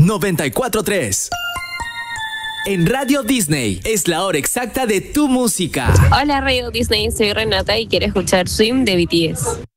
94.3. En Radio Disney es la hora exacta de tu música. Hola Radio Disney, soy Renata y quiero escuchar Swim de BTS.